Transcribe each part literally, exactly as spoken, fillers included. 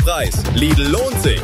Preis. Lidl lohnt sich.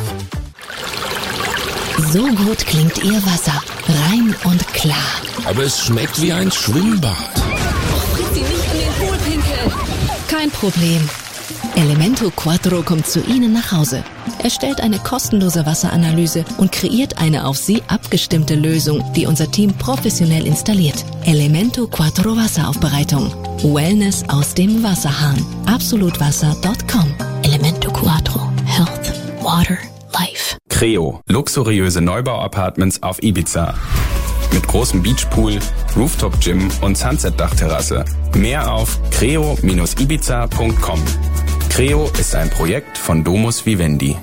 So gut klingt Ihr Wasser. Rein und klar. Aber es schmeckt wie ein Schwimmbad. Sie nicht in den Pool pinkeln. Kein Problem. Elemento Quattro kommt zu Ihnen nach Hause. Er stellt eine kostenlose Wasseranalyse und kreiert eine auf Sie abgestimmte Lösung, die unser Team professionell installiert. Elemento Quattro Wasseraufbereitung. Wellness aus dem Wasserhahn. absolutwasser punkt com. Elemento Quattro. Health. Water. Life. Creo. Luxuriöse Neubau-Apartments auf Ibiza. Mit großem Beachpool, Rooftop-Gym und Sunset-Dachterrasse. Mehr auf creo Bindestrich ibiza punkt com. Creo ist ein Projekt von Domus Vivendi.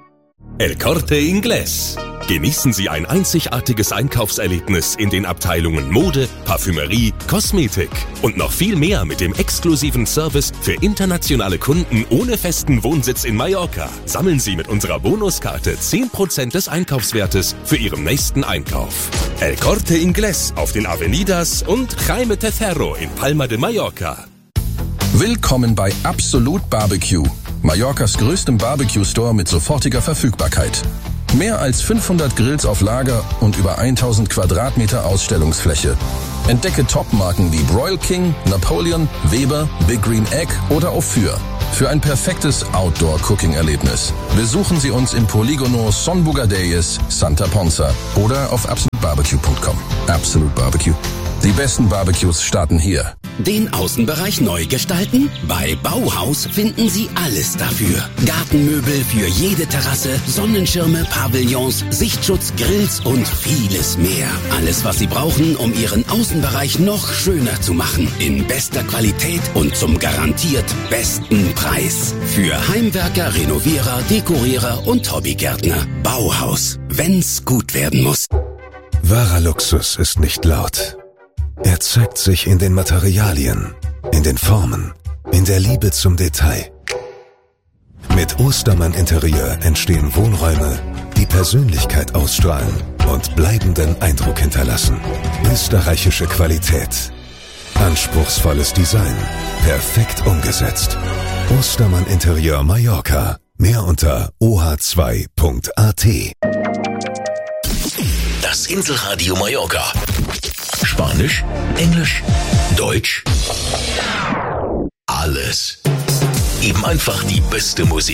El Corte Inglés. Genießen Sie ein einzigartiges Einkaufserlebnis in den Abteilungen Mode, Parfümerie, Kosmetik und noch viel mehr mit dem exklusiven Service für internationale Kunden ohne festen Wohnsitz in Mallorca. Sammeln Sie mit unserer Bonuskarte zehn Prozent des Einkaufswertes für Ihren nächsten Einkauf. El Corte Inglés auf den Avenidas und Jaime Tercero in Palma de Mallorca. Willkommen bei Absolut Barbecue, Mallorcas größtem Barbecue-Store mit sofortiger Verfügbarkeit. Mehr als fünfhundert Grills auf Lager und über tausend Quadratmeter Ausstellungsfläche. Entdecke Top-Marken wie Broil King, Napoleon, Weber, Big Green Egg oder Ophir. Für ein perfektes Outdoor-Cooking-Erlebnis besuchen Sie uns im Poligono Son Bugadeyes, Santa Ponza oder auf absolut barbecue punkt com. Absolut Barbecue. Die besten Barbecues starten hier. Den Außenbereich neu gestalten? Bei Bauhaus finden Sie alles dafür. Gartenmöbel für jede Terrasse, Sonnenschirme, Pavillons, Sichtschutz, Grills und vieles mehr. Alles, was Sie brauchen, um Ihren Außenbereich noch schöner zu machen. In bester Qualität und zum garantiert besten Preis. Für Heimwerker, Renovierer, Dekorierer und Hobbygärtner. Bauhaus. Wenn's gut werden muss. Wahrer Luxus ist nicht laut. Er zeigt sich in den Materialien, in den Formen, in der Liebe zum Detail. Mit Ostermann Interieur entstehen Wohnräume, die Persönlichkeit ausstrahlen und bleibenden Eindruck hinterlassen. Österreichische Qualität. Anspruchsvolles Design. Perfekt umgesetzt. Ostermann Interieur Mallorca. Mehr unter o h zwei punkt a t. Das Inselradio Mallorca. Spanisch, Englisch, Deutsch. Alles. Eben einfach die beste Musik.